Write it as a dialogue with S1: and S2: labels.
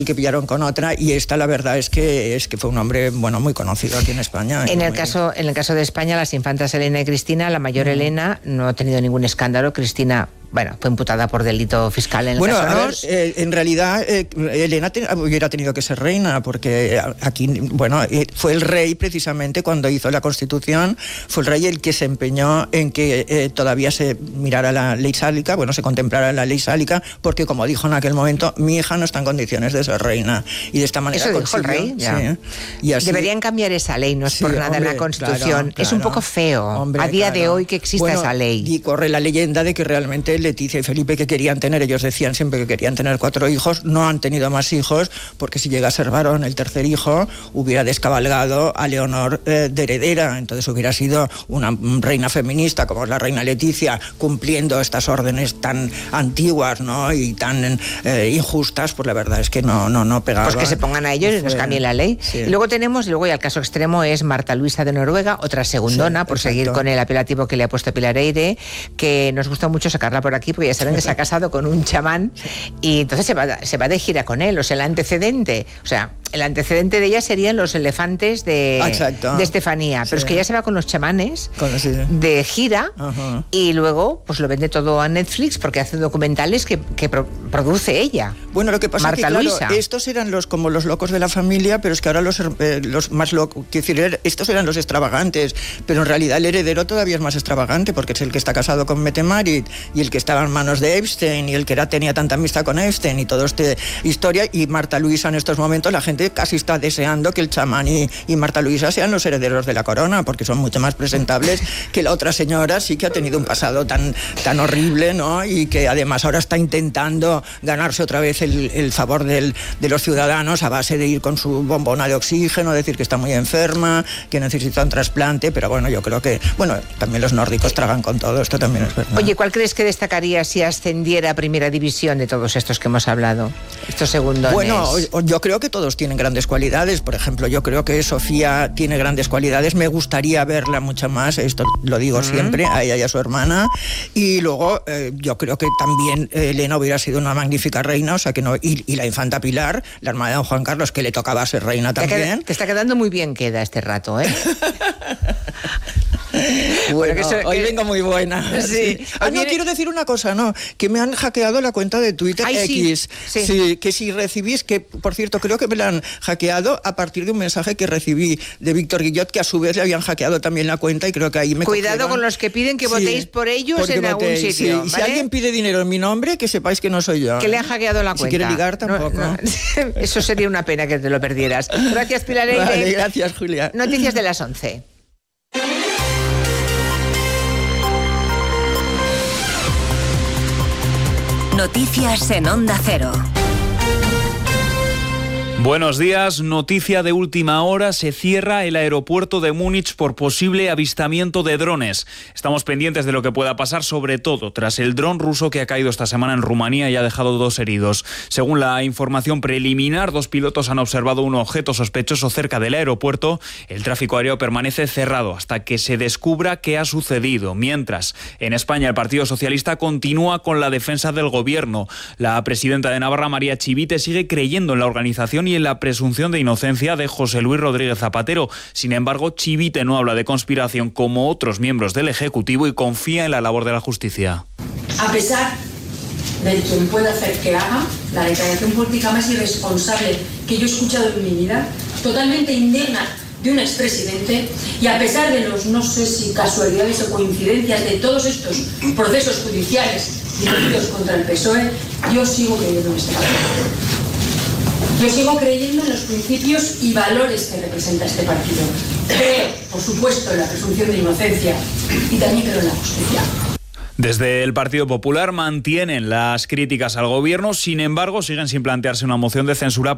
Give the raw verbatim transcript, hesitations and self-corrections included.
S1: que pillaron con otra, y esta la verdad es que es que fue un hombre bueno muy conocido aquí en España.
S2: En el
S1: muy...
S2: caso en el caso de España, las infantas Elena y Cristina, la mayor mm. Elena no ha tenido ningún escándalo. Cristina, bueno, fue imputada por delito fiscal en el
S1: bueno,
S2: caso
S1: a ver,
S2: Ros.
S1: eh, en realidad eh, Elena te, hubiera tenido que ser reina, porque aquí, bueno, eh, fue el rey precisamente cuando hizo la Constitución, fue el rey el que se empeñó en que eh, todavía se mirara la ley sálica, bueno, se contemplara la ley sálica, porque como dijo en aquel momento, mi hija no está en condiciones de ser reina, y de esta manera
S2: eso dijo el rey, ya.
S1: Sí, y así,
S2: deberían cambiar esa ley, no es sí, por nada hombre, en la Constitución, claro, claro, es un poco feo hombre, a día claro. de hoy que exista
S1: bueno,
S2: esa ley.
S1: Y corre la leyenda de que realmente Leticia y Felipe, que querían tener, ellos decían siempre que querían tener cuatro hijos, no han tenido más hijos, porque si llega a ser varón el tercer hijo, hubiera descabalgado a Leonor eh, de heredera, entonces hubiera sido una reina feminista como es la reina Leticia, cumpliendo estas órdenes tan antiguas, ¿no? Y tan eh, injustas, pues la verdad es que no, no, no pegaba.
S2: Pues que se pongan a ellos y nos cambien la ley. Sí. Y luego tenemos, y luego ya el caso extremo es Marta Luisa de Noruega, otra segundona, sí, por exacto. seguir con el apelativo que le ha puesto Pilar Eire, que nos gusta mucho sacarla por aquí, porque ya saben que se ha casado con un chamán y entonces se va, se va de gira con él. O sea, el antecedente, o sea, el antecedente de ella serían los elefantes de, de Estefanía, pero sí. es que ella se va con los chamanes con, sí. de gira. Ajá. Y luego pues lo vende todo a Netflix porque hace documentales que, que pro, produce ella.
S1: Bueno, lo que pasa
S2: Marta
S1: es que claro,
S2: Luisa.
S1: estos eran los como los locos de la familia, pero es que ahora los, eh, los más locos, quiero decir, estos eran los extravagantes, pero en realidad el heredero todavía es más extravagante porque es el que está casado con Mette-Marit y el que estaba en manos de Epstein y el que era, tenía tanta amistad con Epstein y todo este historia. Y Marta Luisa, en estos momentos la gente casi está deseando que el chamán y, y Marta Luisa sean los herederos de la corona, porque son mucho más presentables que la otra señora, sí que ha tenido un pasado tan, tan horrible, ¿no? Y que además ahora está intentando ganarse otra vez el, el favor del, de los ciudadanos a base de ir con su bombona de oxígeno, decir que está muy enferma, que necesita un trasplante, pero bueno, yo creo que, bueno, también los nórdicos tragan con todo, esto también es verdad.
S2: Oye, ¿cuál crees que destacaría si ascendiera a primera división de todos estos que hemos hablado? Estos segundones.
S1: Bueno, yo creo que todos tienen grandes cualidades. Por ejemplo, yo creo que Sofía tiene grandes cualidades. Me gustaría verla mucho más, esto lo digo mm. siempre, a ella y a su hermana. Y luego, eh, yo creo que también eh, Elena hubiera sido una magnífica reina, o sea que no, y, y la infanta Pilar, la hermana de don Juan Carlos, que le tocaba ser reina también.
S2: Te, queda, te está quedando muy bien queda este rato, ¿eh?
S1: Bueno, que eso, hoy que... vengo muy buena. Sí. Sí. Ah, no, viene... quiero decir una cosa, no, que me han hackeado la cuenta de Twitter. Ay, X. Sí. Sí. Sí, que si recibís, que por cierto, creo que me la han hackeado a partir de un mensaje que recibí de Víctor Guillot, que a su vez le habían hackeado también la cuenta, y creo que ahí me
S2: Cuidado
S1: cogieron.
S2: Con los que piden que votéis sí, por ellos en algún votéis, sitio. Sí.
S1: ¿Vale?
S2: Si
S1: alguien pide dinero en mi nombre, que sepáis que no soy yo.
S2: Que le han hackeado la cuenta.
S1: Si quiere ligar, tampoco.
S2: No, no. Eso sería una pena que te lo perdieras. Gracias, Pilar Eire.
S1: Vale, gracias, Julia.
S2: Noticias de las once.
S3: Noticias en Onda Cero.
S4: Buenos días, noticia de última hora, se cierra el aeropuerto de Múnich por posible avistamiento de drones. Estamos pendientes de lo que pueda pasar, sobre todo tras el dron ruso que ha caído esta semana en Rumanía y ha dejado dos heridos. Según la información preliminar, dos pilotos han observado un objeto sospechoso cerca del aeropuerto. El tráfico aéreo permanece cerrado hasta que se descubra qué ha sucedido. Mientras, en España el Partido Socialista continúa con la defensa del gobierno. La presidenta de Navarra, María Chivite, sigue creyendo en la organización y en la presunción de inocencia de José Luis Rodríguez Zapatero. Sin embargo, Chivite no habla de conspiración como otros miembros del Ejecutivo y confía en la labor de la justicia.
S5: A pesar de quien pueda hacer que haga, la declaración política más irresponsable que yo he escuchado en mi vida, totalmente indigna de un expresidente, y a pesar de los, no sé si casualidades o coincidencias de todos estos procesos judiciales dirigidos contra el P S O E, yo sigo creyendo en este partido. Yo sigo creyendo en los principios y valores que representa este partido. Creo, por supuesto, en la presunción de inocencia y también creo en la justicia.
S4: Desde el Partido Popular mantienen las críticas al gobierno, sin embargo, siguen sin plantearse una moción de censura